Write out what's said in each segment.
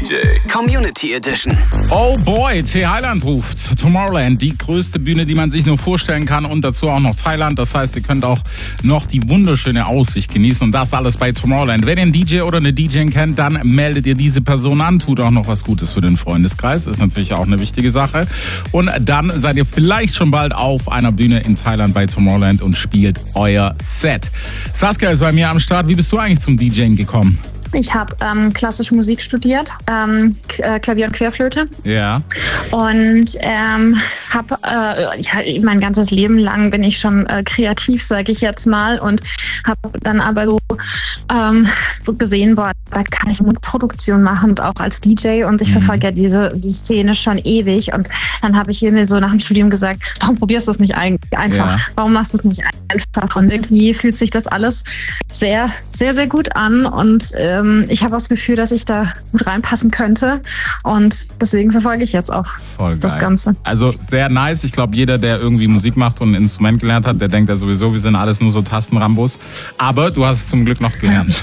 DJ. Community Edition. Oh boy, T. Highland ruft. Tomorrowland, die größte Bühne, die man sich nur vorstellen kann, und dazu auch noch Thailand. Das heißt, ihr könnt auch noch die wunderschöne Aussicht genießen, und das alles bei Tomorrowland. Wenn ihr einen DJ oder eine DJ kennt, dann meldet ihr diese Person an, tut auch noch was Gutes für den Freundeskreis, ist natürlich auch eine wichtige Sache. Und dann seid ihr vielleicht schon bald auf einer Bühne in Thailand bei Tomorrowland und spielt euer Set. Saskia ist bei mir am Start. Wie bist du eigentlich zum DJing gekommen? Ich habe klassische Musik studiert, Klavier und Querflöte. Ja. Und habe mein ganzes Leben lang bin ich schon kreativ, sage ich jetzt mal, und habe dann aber so gesehen, boah, da kann ich Musikproduktion machen und auch als DJ, und ich verfolge ja die Szene schon ewig, und dann habe ich mir so nach dem Studium gesagt, warum probierst du es nicht einfach? Ja. Warum machst du es nicht einfach? Und irgendwie fühlt sich das alles sehr, sehr, sehr gut an, und ich habe das Gefühl, dass ich da gut reinpassen könnte, und deswegen verfolge ich jetzt auch das Ganze. Also sehr nice. Ich glaube, jeder, der irgendwie Musik macht und ein Instrument gelernt hat, der denkt ja sowieso, wir sind alles nur so Tastenrambos. Aber du hast es zum Glück noch gelernt.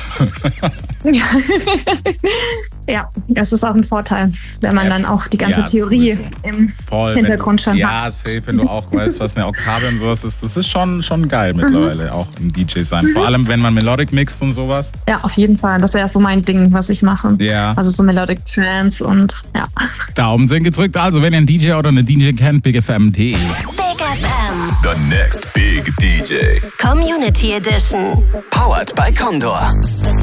Ja, das ist auch ein Vorteil, wenn man dann auch die ganze Theorie im Hintergrund schon hat. Ja, safe, wenn du auch weißt, was eine Oktave und sowas ist. Das ist schon geil mittlerweile, auch im DJ sein. Vor allem, wenn man Melodic mixt und sowas. Ja, auf jeden Fall. Das wäre so mein Ding, was ich mache. Ja. Also so Melodic Trance und ja. Daumen sind gedrückt. Also, wenn ihr einen DJ oder eine DJ kennt, bigfm.de. Big FM. The next big DJ. Community Edition. Powered by Condor.